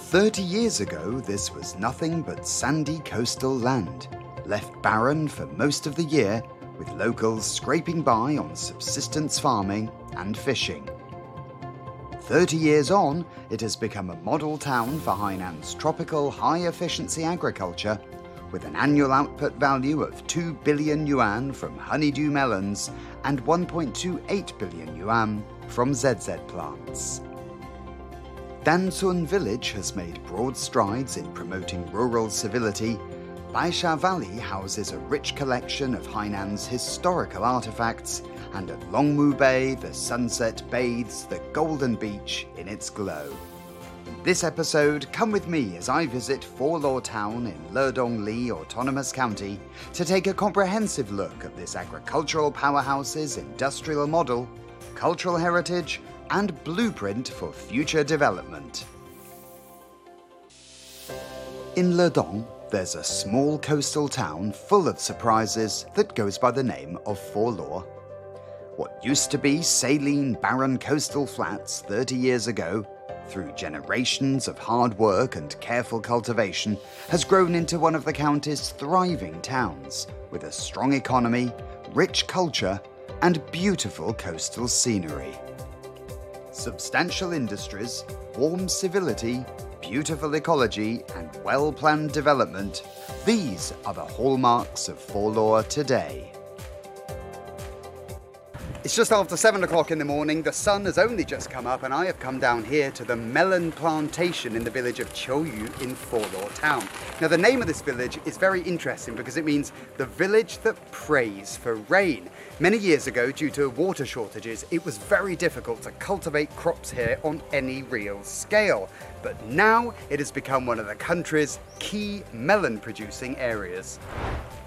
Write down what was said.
30 years ago, this was nothing but sandy coastal land, left barren for most of the year, with locals scraping by on subsistence farming and fishing. 30 years on, it has become a model town for Hainan's tropical high-efficiency agriculture, with an annual output value of 2 billion yuan from honeydew melons and 1.28 billion yuan from ZZ plants. Dancun village has made broad strides in promoting rural civility. Baisha Valley houses a rich collection of Hainan's historical artifacts, and at Longmu Bay, the sunset bathes the golden beach in its glow. In this episode, come with me as I visit Forlaw Town in Ledong-Li Autonomous County to take a comprehensive look at this agricultural powerhouse's industrial model, cultural heritage, and blueprint for future development. In Ledong, there's a small coastal town full of surprises that goes by the name of Forlaw. What used to be saline, barren coastal flats 30 years ago, through generations of hard work and careful cultivation, has grown into one of the county's thriving towns, with a strong economy, rich culture, and beautiful coastal scenery. Substantial industries, warm civility, beautiful ecology, and well-planned development, these are the hallmarks of Forlaw today. It's just after 7 o'clock in the morning, the sun has only just come up, and I have come down here to the melon plantation in the village of Qiuyu in Forlaw Town. Now, the name of this village is very interesting because it means the village that prays for rain. Many years ago, due to water shortages, it was very difficult to cultivate crops here on any real scale. But now it has become one of the country's key melon producing areas.